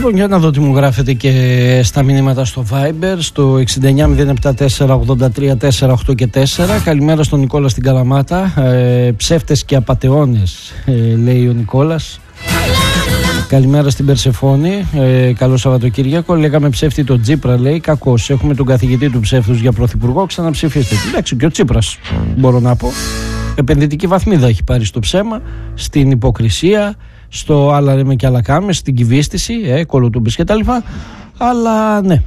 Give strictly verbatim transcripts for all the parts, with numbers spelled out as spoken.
Λοιπόν, για να δω τι μου γράφετε και στα μηνύματα στο Viber, στο εξήντα εννιά μηδέν επτά τέσσερα ογδόντα τρία τέσσερα οκτώ και τέσσερα. Καλημέρα στον Νικόλα στην Καλαμάτα. ε, Ψεύτες και απατεώνες, ε, λέει ο Νικόλας. Καλημέρα στην Περσεφόνη. ε, Καλό Σαββατοκύριακο. Λέγαμε ψεύτη τον Τσίπρα, λέει. Κακός. Έχουμε τον καθηγητή του ψεύτους για πρωθυπουργό. Ξαναψηφίστε. Εντάξει, και ο Τσίπρας, μπορώ να πω, επενδυτική βαθμίδα έχει πάρει στο ψέμα, στην υποκρισία, στο άλλα λέμε και άλλα κάμε, στην κυβίστηση, ε, κολοτούμπες και τα λοιπά. Αλλά ναι.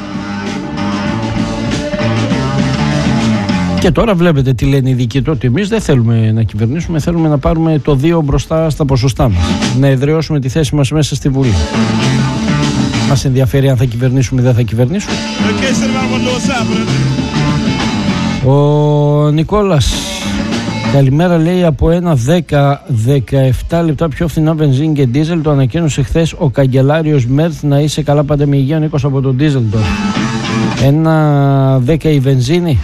Και τώρα βλέπετε τι λένε οι δικοί του, ότι εμείς δεν θέλουμε να κυβερνήσουμε, θέλουμε να πάρουμε το δύο μπροστά στα ποσοστά μας, να εδραιώσουμε τη θέση μας μέσα στη Βουλή. Μας ενδιαφέρει αν θα κυβερνήσουμε ή δεν θα κυβερνήσουμε. Ο Νικόλας, καλημέρα, λέει, από ένα δέκα με δεκαεπτά λεπτά πιο φθηνά βενζίνη και ντίζελ. Το ανακοίνωσε χθες ο καγκελάριος Μέρθ. Να είσαι καλά πάντα με υγεία, ο Νίκος από τον ντίζελ τώρα. Ένα δέκα η βενζίνη.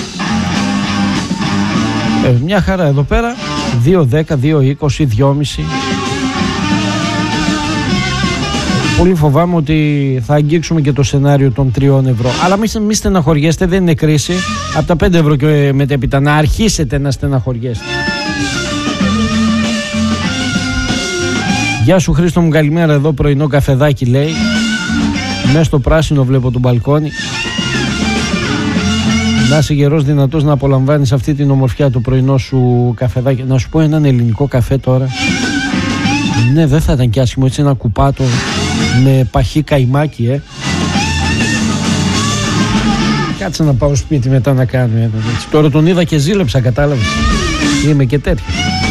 Ε, μια χαρά εδώ πέρα. δύο δέκα, δύο είκοσι, δυόμισι. Πολύ φοβάμαι ότι θα αγγίξουμε και το σενάριο των τριών ευρώ. Αλλά μην, μην στεναχωριέστε, δεν είναι κρίση. Από τα πέντε ευρώ και μετέπειτα να αρχίσετε να στεναχωριέστε. Γεια σου Χρήστο μου, καλημέρα, εδώ πρωινό καφεδάκι, λέει. Μέσα στο πράσινο βλέπω το μπαλκόνι. Να είσαι γερός, δυνατός να απολαμβάνεις αυτή την ομορφιά του πρωινό σου καφεδάκι. Να σου πω έναν ελληνικό καφέ τώρα. Ναι, δεν θα ήταν κι άσχημο, έτσι ένα κουπάτο με παχύ καϊμάκι, ε. Κάτσε να πάω σπίτι μετά να κάνω ένα έτσι. Τώρα τον είδα και ζήλεψα, κατάλαβες. Είμαι και τέτοιο.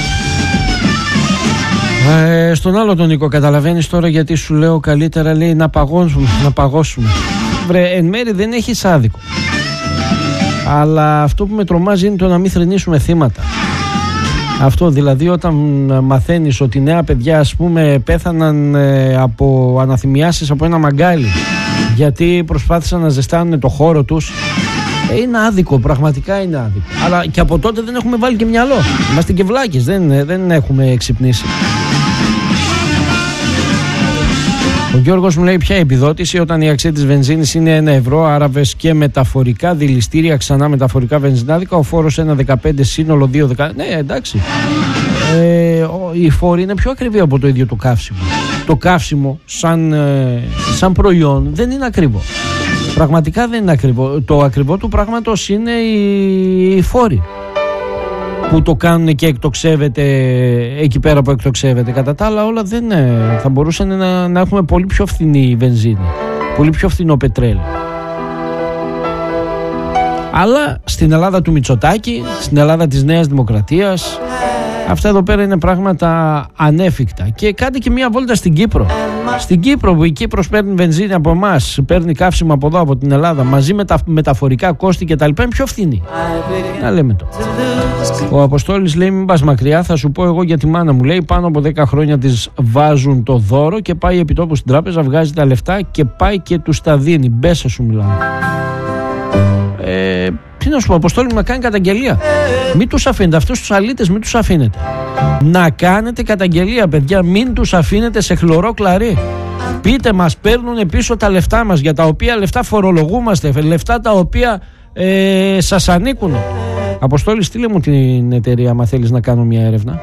Ε, στον άλλο τον Νίκο, καταλαβαίνεις τώρα γιατί σου λέω καλύτερα, λέει, να παγώσουμε, να παγώσουμε. Βρε, εν μέρει δεν έχεις άδικο. Αλλά αυτό που με τρομάζει είναι το να μην θρηνήσουμε θύματα. Αυτό δηλαδή, όταν μαθαίνεις ότι νέα παιδιά, ας πούμε, πέθαναν ε, από αναθυμιάσεις από ένα μαγκάλι γιατί προσπάθησαν να ζεστάνουν το χώρο τους, ε, είναι άδικο, πραγματικά είναι άδικο. Αλλά και από τότε δεν έχουμε βάλει και μυαλό. Είμαστε και βλάκες, δεν, δεν έχουμε εξυπνήσει. Ο Γιώργος μου λέει, ποια επιδότηση όταν η αξία της βενζίνης είναι ένα ευρώ, άραβες και μεταφορικά δηληστήρια, ξανά μεταφορικά βενζινάδικα, ο φόρος ένα δεκαπέντε, σύνολο δύο δέκα. Ναι, εντάξει. Ε, η φόρη είναι πιο ακριβή από το ίδιο το καύσιμο. Το καύσιμο σαν, ε, σαν προϊόν δεν είναι ακριβό. Πραγματικά δεν είναι ακριβό. Το ακριβό του πράγματος είναι η, η φόρη που το κάνουν και εκτοξεύεται εκεί πέρα που εκτοξεύεται. Κατά τα άλλα όλα δεν είναι. Θα μπορούσαν να, να έχουμε πολύ πιο φθηνή βενζίνη, πολύ πιο φθηνό πετρέλαιο. Αλλά στην Ελλάδα του Μητσοτάκη, στην Ελλάδα της Νέας Δημοκρατίας, αυτά εδώ πέρα είναι πράγματα ανέφικτα. Και κάντε και μία βόλτα στην Κύπρο. Στην Κύπρο, που η Κύπρος παίρνει βενζίνη από εμάς, παίρνει καύσιμο από εδώ, από την Ελλάδα, μαζί με τα μεταφορικά κόστη και τα λοιπά, είναι πιο φθηνή. Να λέμε το. Ο Αποστόλης λέει, μην πας μακριά, θα σου πω εγώ για τη μάνα μου. Λέει, πάνω από δέκα χρόνια της βάζουν το δώρο και πάει επί τόπου στην τράπεζα, βγάζει τα λεφτά και πάει και τους τα δίνει. Μπέσα σου μιλάμε. Ε, τι να σου πω, Αποστόλη μου, να κάνει καταγγελία. Μην τους αφήνετε, αυτούς τους αλήτες μην τους αφήνετε. Να κάνετε καταγγελία, παιδιά, μην τους αφήνετε σε χλωρό κλαρί. Πείτε μας, παίρνουν πίσω τα λεφτά μας, για τα οποία λεφτά φορολογούμαστε, λεφτά τα οποία ε, σας ανήκουν. Αποστόλη, στείλε μου την εταιρεία, άμα θέλεις να κάνω μια έρευνα.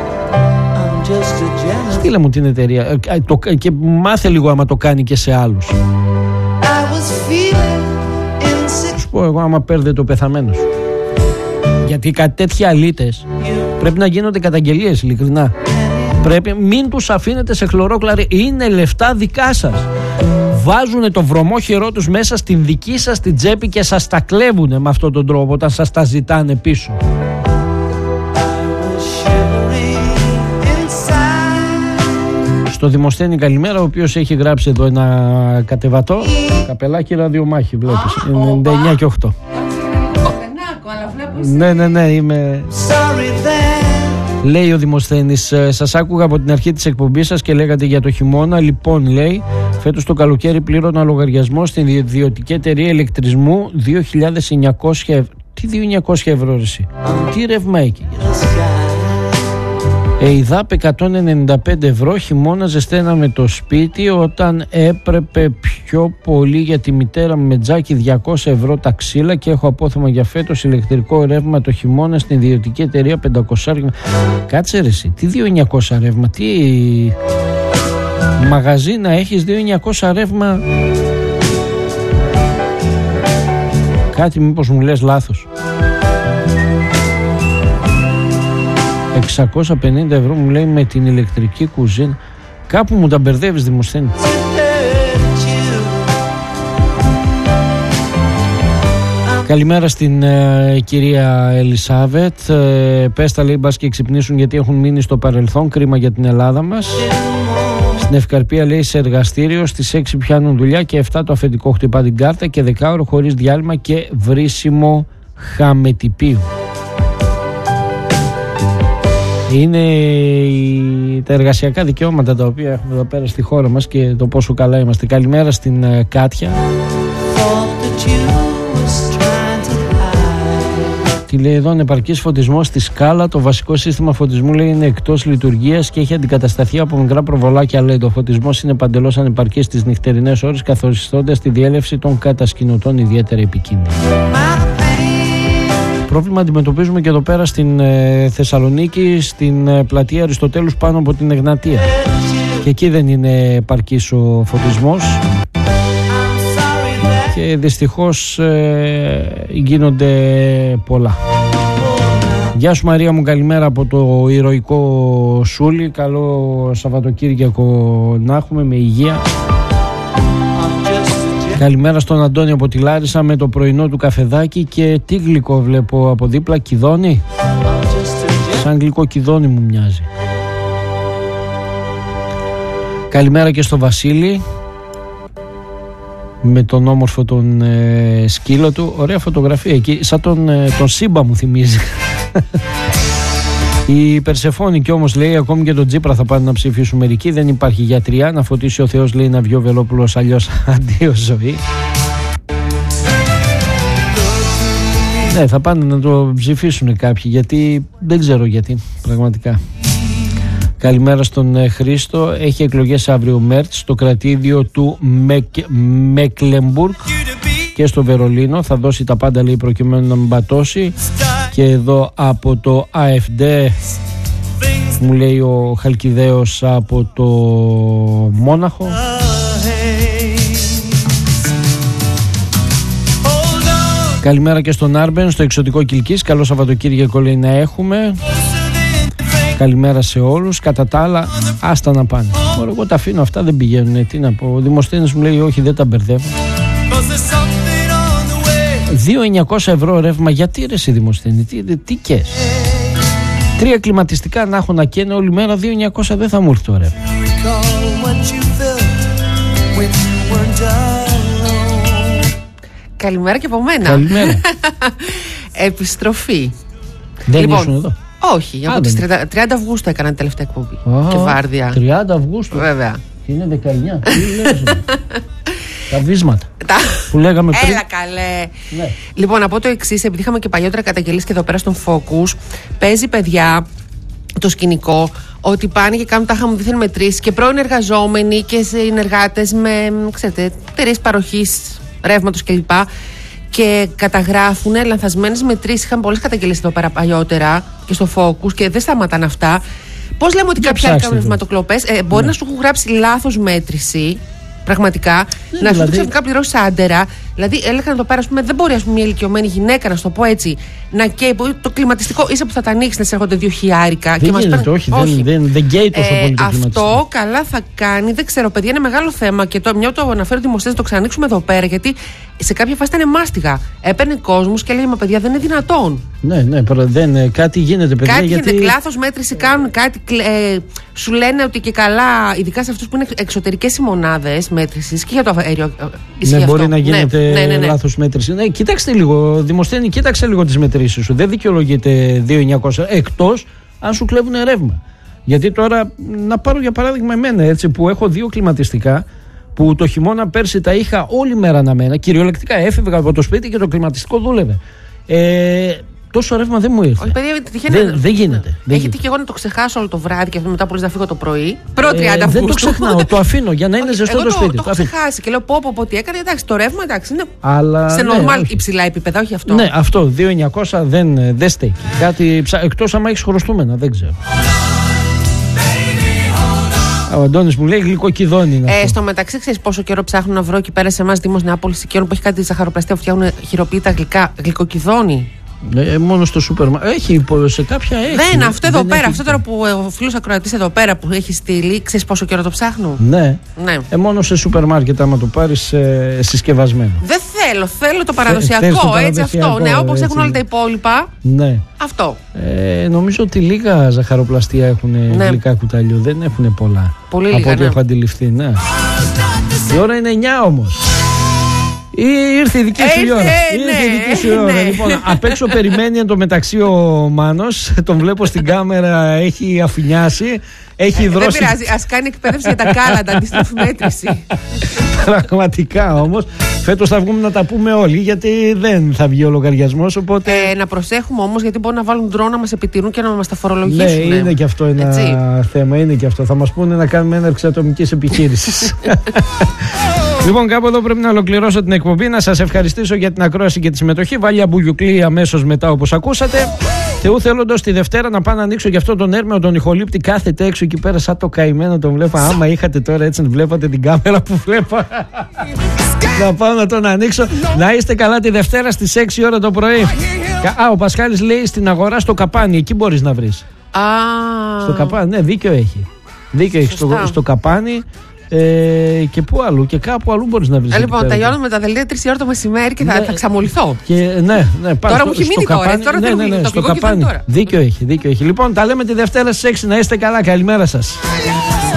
Στείλε μου την εταιρεία ε, το, και μάθε λίγο άμα το κάνει και σε άλλους. Σου πω εγώ, άμα παίρνετε ο πεθαμένος. Γιατί κάτι τέτοιοι αλήτες πρέπει να γίνονται καταγγελίες, ειλικρινά. Πρέπει, μην τους αφήνετε σε χλωρό κλαρί. Είναι λεφτά δικά σας. Βάζουν το βρωμόχερό τους μέσα στην δική σας την τσέπη και σας τα κλέβουν με αυτόν τον τρόπο όταν σας τα ζητάνε πίσω. Στο Δημοσθένη καλημέρα, ο οποίος έχει γράψει εδώ ένα κατεβατό καπελάκι ραδιομάχη, βλέπεις, ενενήντα εννιά και οκτώ. Ναι, ναι, ναι, είμαι... Λέει ο Δημοσθένης, σας άκουγα από την αρχή της εκπομπής σας και λέγατε για το χειμώνα. Λοιπόν, λέει, φέτος το καλοκαίρι πλήρωνα λογαριασμό στην ιδιωτική εταιρεία ηλεκτρισμού δύο χιλιάδες εννιακόσια ευρώ. Τι δύο χιλιάδες εννιακόσια ευρώ, ρε εσύ? Τι ρεύμα έχει? Ε, η ΔΑΠ εκατόν ενενήντα πέντε ευρώ, χειμώνα ζεσταίναμε το σπίτι όταν έπρεπε πιο πολύ για τη μητέρα μου με τζάκι διακόσια ευρώ τα ξύλα και έχω απόθεμα για φέτος ηλεκτρικό ρεύμα το χειμώνα στην ιδιωτική εταιρεία πεντακόσια. Κάτσε ρε εσύ, τι δύο χιλιάδες εννιακόσια ρεύμα, τι μαγαζί να έχεις δύο χιλιάδες εννιακόσια ρεύμα, κάτι μήπως μου λες λάθος. εξακόσια πενήντα ευρώ μου λέει με την ηλεκτρική κουζίνα. Κάπου μου τα μπερδεύεις, Δημοσθένη. Καλημέρα στην ε, κυρία Ελισάβετ. ε, Πες τα, λέει, μπας και ξυπνήσουν γιατί έχουν μείνει στο παρελθόν. Κρίμα για την Ελλάδα μας. Στην Ευκαρπία, λέει, σε εργαστήριο στις έξι πιάνουν δουλειά και εφτά το αφεντικό χτυπά την κάρτα και δεκάωρο χωρίς διάλειμμα και βρίσιμο χαμετυπίου. Είναι η, τα εργασιακά δικαιώματα τα οποία έχουμε εδώ πέρα στη χώρα μας και το πόσο καλά είμαστε. Καλημέρα στην uh, Κάτια. Τι λέει εδώ, ανεπαρκής φωτισμός στη Σκάλα. Το βασικό σύστημα φωτισμού, λέει, είναι εκτός λειτουργίας και έχει αντικατασταθεί από μικρά προβολάκια ελ ι ντι. Ο φωτισμός είναι παντελώς ανεπαρκής στις νυχτερινές ώρες, καθοριστώντας τη διέλευση των κατασκηνωτών ιδιαίτερα επικίνδυνη. Πρόβλημα αντιμετωπίζουμε και εδώ πέρα στην ε, Θεσσαλονίκη, στην ε, πλατεία Αριστοτέλους πάνω από την Εγνατία. Και εκεί δεν είναι επαρκής ο φωτισμός και δυστυχώς ε, γίνονται πολλά. Γεια σου Μαρία μου, καλημέρα από το ηρωικό Σούλι. Καλό Σαββατοκύριακο να έχουμε με υγεία. Καλημέρα στον Αντώνη από τη Λάρισα με το πρωινό του καφεδάκι και τι γλυκό βλέπω από δίπλα, κιδόνι. Σαν γλυκό κιδόνι μου μοιάζει. Καλημέρα και στο Βασίλη με τον όμορφο τον ε, σκύλο του. Ωραία φωτογραφία εκεί, σαν τον, ε, τον Σύμπα μου θυμίζει. Η Περσεφόνη κι όμως, λέει, ακόμη και τον Τζίπρα θα πάνε να ψηφίσουν μερικοί. Δεν υπάρχει γιατριά, να φωτίσει ο Θεός, λέει, να βγει ο Βελόπουλος, αλλιώς αντίο ζωή. Ναι, θα πάνε να το ψηφίσουν κάποιοι, γιατί δεν ξέρω γιατί πραγματικά. Καλημέρα στον ε, Χρήστο. Έχει εκλογές αύριο Μέρτς στο κρατήδιο του Μεκ, Μέκλεμπουργκ και στο Βερολίνο. Θα δώσει τα πάντα, λέει, προκειμένου να μην πατώσει. Και εδώ από το ΑΕΦΔ μου λέει ο Χαλκιδαίος από το Μόναχο. Καλημέρα και στον Άρμπεν στο εξωτικό Κιλκής. Καλό Σαββατοκύριακο, λέει, να έχουμε. Καλημέρα σε όλους. Κατά τα άλλα, άστα να πάνε. Ωραία, εγώ τα αφήνω αυτά, δεν πηγαίνουν. Τι να πω. Ο Δημοσθένης μου λέει όχι, δεν τα μπερδεύω. δύο χιλιάδες εννιακόσια ευρώ ρεύμα, γιατί ρε εσύ Δημοσθένη, τι, τι κες. Τρία κλιματιστικά να έχω να καίνε όλη μέρα, δύο χιλιάδες εννιακόσια δεν θα μου έρθει το ρεύμα. Καλημέρα και από μένα. Καλημέρα. Επιστροφή. Δεν λοιπόν, ήσουν εδώ. Όχι, από τις τριάντα Αυγούστου έκανα τελευταία εκπομπή. Α, και βάρδια. τριάντα Αυγούστου. Βέβαια. Είναι δεκαεννιά. Τι λες, τα βίσματα που λέγαμε πριν. Έλα καλέ. Ναι. Λοιπόν, να πω το εξής, επειδή είχαμε και παλιότερα καταγγελίες και εδώ πέρα στον Focus, παίζει, παιδιά, το σκηνικό ότι πάνε και κάνουν τάχα μου δίθεν μετρήσεις και πρώην εργαζόμενοι και συνεργάτες με, ξέρετε, εταιρείες παροχής ρεύματος κλπ. Και καταγράφουν λανθασμένες μετρήσεις. Είχαν πολλές καταγγελίες εδώ πέρα παλιότερα και στο Focus και δεν σταματάνε αυτά. Πώς λέμε ότι κάποιοι άλλοι κάνουν ρευματοκλοπές, ε, μπορεί ναι. να σου έχουν γράψει λάθος μέτρηση. Πραγματικά, ναι, να δηλαδή... σου ξαφνικά πληρώσει άντερα. Δηλαδή, έλεγαν εδώ πέρα, ας πούμε, δεν μπορεί, ας πούμε, μια ηλικιωμένη γυναίκα, να σου το πω έτσι, να καίει το κλιματιστικό, ίσα που θα τα ανοίξει να σε έρχονται δύο χιλιάρικα. Δεν γίνεται, παίρνει... όχι, όχι. Δεν, δεν, δεν καίει τόσο ε, πολύ το κλιματιστικό. Αυτό καλά θα κάνει, δεν ξέρω, παιδιά, είναι μεγάλο θέμα και το, μια το αναφέρω δημοσίες, το ξανανοίξουμε εδώ πέρα, γιατί σε κάποια φάση ήταν μάστιγα. Έπαιρνε κόσμους και έλεγε, μα παιδιά, δεν είναι δυνατόν. Ναι, ναι, δεν, κάτι γίνεται, παιδιά. Κάτι γιατί... γίνεται, λάθος μέτρηση κάνουν, κάτι. Ε, σου λένε ότι και καλά, ειδικά σε αυτούς που είναι εξωτερικές οι μονάδες μέτρησης και για το αέριο. Ναι, αυτό. μπορεί να γίνεται ναι, ναι, ναι, ναι. λάθος μέτρηση. Ναι, κοίταξτε λίγο, Δημοσθένη, κοίταξε λίγο τις μετρήσεις σου. Δεν δικαιολογείται δύο χιλιάδες εννιακόσια εκτός αν σου κλέβουν ρεύμα. Γιατί τώρα, να πάρω για παράδειγμα εμένα, έτσι, που έχω δύο κλιματιστικά, που το χειμώνα πέρσι τα είχα όλη μέρα αναμένα, κυριολεκτικά έφευγα από το σπίτι και το κλιματιστικό δούλευε. Ε, Τόσο ρεύμα δεν μου ήρθε. Όχι, παιδιά, τυχαίνει. Δεν, δεν γίνεται. Έχει τύχει εγώ να το ξεχάσω όλο το βράδυ και μετά πολύ να φύγω το πρωί. Προ τριάντα ε, δεν το ξεχνάω, το αφήνω για να είναι ζεστό το σπίτι. Το έχω ξεχάσει και λέω πω πω τι έκανε. Εντάξει, το ρεύμα εντάξει είναι αλλά, σε ναι, normal όχι. υψηλά επίπεδα, όχι αυτό. Ναι, αυτό. δύο χιλιάδες εννιακόσια δεν, δεν στέκει. Κάτι εκτός άμα έχει χρωστούμενα, δεν ξέρω. Ο Αντώνης μου λέει γλυκοκυδόνι. Ε, στο μεταξύ, ξέρεις πόσο καιρό ψάχνουν να βρω εκεί πέρα σε εμάς Δήμος Νεάπολης Οικείων που έχει κάτι ζαχαροπλαστεία που φτιάχνουν χειροποίητα γλυκά. Γλυκοκυδόνι. Ε, μόνο στο σούπερ μάρκετ. Έχει σε κάποια έχει. Δεν, αυτό εδώ δεν πέρα. έχει. Αυτό τώρα που ο φίλος ακροατής εδώ πέρα που έχει στείλει, ξέρεις πόσο καιρό το ψάχνουν. Ναι. ναι. Ε, μόνο σε σούπερ μάρκετ άμα το πάρεις ε, συσκευασμένο. Δεν θέλω, θέλω το παραδοσιακό. Θε, το έτσι αυτό. Ναι, όπως έχουν όλα τα υπόλοιπα. Ναι. Αυτό. Ε, νομίζω ότι λίγα ζαχαροπλαστεία έχουν ναι. γλυκά κουταλιού. Δεν έχουν πολλά. Πολύ από λίγα. ό,τι Ναι. έχω αντιληφθεί. Ναι. Η ώρα είναι εννιά όμως. Ή ήρθε η δική σου η ώρα. Ναι, Ήρθε η δική σου η ώρα. ναι. Λοιπόν, απ' έξω περιμένει εν τω μεταξύ ο Μάνος. Τον βλέπω στην κάμερα, έχει αφινιάσει. Έχει ε, δρώσει. Δεν πειράζει, ας κάνει εκπαίδευση για τα κάλαντα, αντίστροφη μέτρηση. Πραγματικά όμως. Φέτος θα βγούμε να τα πούμε όλοι, γιατί δεν θα βγει ο λογαριασμός. Οπότε... Ε, να προσέχουμε όμως, γιατί μπορούν να βάλουν ντρόνα να μας επιτηρούν και να μας τα φορολογήσουν. Ναι, είναι και αυτό ένα Έτσι. θέμα. Είναι και αυτό. Θα μας πούνε να κάνουμε έναρξη ατομικής επιχείρησης. Λοιπόν, κάπου εδώ πρέπει να ολοκληρώσω την εκπομπή. Να σας ευχαριστήσω για την ακρόαση και τη συμμετοχή. Βάλια Μπουγιουκλή αμέσως μετά, όπως ακούσατε. Θεού θέλοντος τη Δευτέρα να πάω να ανοίξω για αυτό τον Έρμεο τον ηχολήπτη. Κάθεται έξω εκεί πέρα, σαν το καημένο τον βλέπα. Άμα είχατε τώρα έτσι, βλέπατε την κάμερα που βλέπα. Να πάω να τον ανοίξω. Να είστε καλά τη Δευτέρα στις έξι ώρα το πρωί. Α, ο Πασχάλης λέει στην αγορά στο Καπάνι. Εκεί μπορείς να βρεις. Α, Στο Καπάνι, ναι, δίκιο έχει. Δίκιο έχει στο, στο Καπάνι. Ε, και πού αλλού, και κάπου αλλού μπορείς να βρεις. Ε, λοιπόν, τελειώνω με τα δελτία τρεις η ώρα το μεσημέρι και θα, ναι, θα ξαμολυθώ. Και, ναι, ναι, τώρα στο, μου έχει μείνει τώρα, Καπάνι, τώρα ναι, δεν ναι, μου ναι, μείνει, στο το Καπάνι. τώρα. Δίκιο έχει, δίκιο έχει. Λοιπόν, τα λέμε τη Δευτέρα στις έξι. Να είστε καλά, καλημέρα σας.